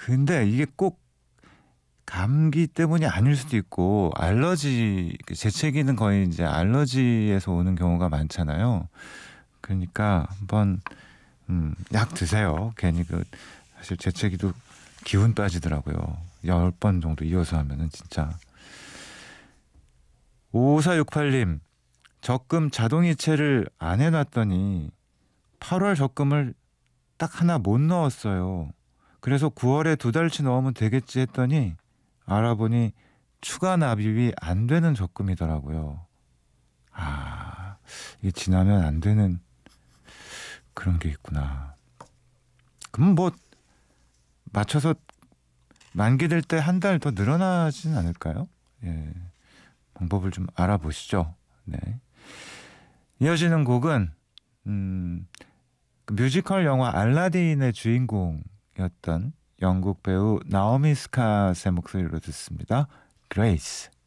근데 이게 꼭 감기 때문이 아닐 수도 있고 알러지 재채기는 거의 이제 알러지에서 오는 경우가 많잖아요. 그러니까 한번 약 드세요. 괜히 사실 재채기도 기운 빠지더라고요. 10번 정도 이어서 하면은 진짜. 5468님 적금 자동이체를 안 해놨더니 8월 적금을 딱 하나 못 넣었어요. 그래서 9월에 2달치 넣으면 되겠지 했더니 알아보니 추가 납입이 안 되는 적금이더라고요. 이게 지나면 안 되는 그런 게 있구나. 그럼 뭐 맞춰서 만기될 때 한 달 더 늘어나진 않을까요? 예, 방법을 좀 알아보시죠. 네. 이어지는 곡은 그 뮤지컬 영화 알라딘의 주인공이었던 영국 배우 나오미 스캇의 목소리로 듣습니다. 그레이스.